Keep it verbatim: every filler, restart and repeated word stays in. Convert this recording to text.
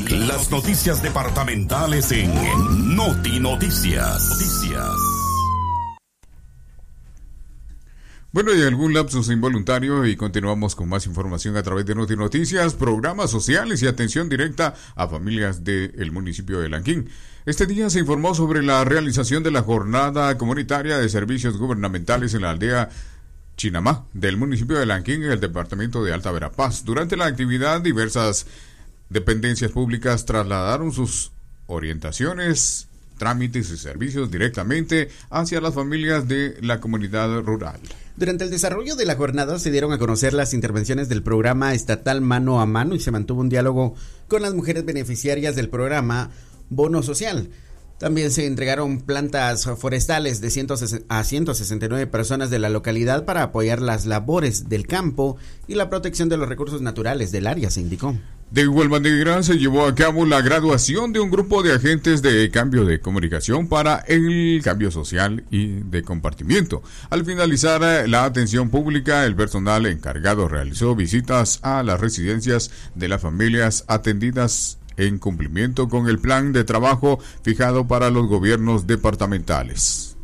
Las noticias departamentales en Noti Noticias. Noticias. Bueno, y algún lapsus involuntario y continuamos con más información a través de Noti Noticias, programas sociales y atención directa a familias del municipio de Lanquín. Este día se informó sobre la realización de la jornada comunitaria de servicios gubernamentales en la aldea Chinamá del municipio de Lanquín en el departamento de Alta Verapaz. Durante la actividad, diversas dependencias públicas trasladaron sus orientaciones, trámites y servicios directamente hacia las familias de la comunidad rural. Durante el desarrollo de la jornada se dieron a conocer las intervenciones del programa estatal Mano a Mano y se mantuvo un diálogo con las mujeres beneficiarias del programa Bono Social. También se entregaron plantas forestales de ciento a ciento sesenta y nueve personas de la localidad para apoyar las labores del campo y la protección de los recursos naturales del área, se indicó. De igual manera, se llevó a cabo la graduación de un grupo de agentes de cambio de comunicación para el cambio social y de compartimiento. Al finalizar la atención pública, el personal encargado realizó visitas a las residencias de las familias atendidas en cumplimiento con el plan de trabajo fijado para los gobiernos departamentales.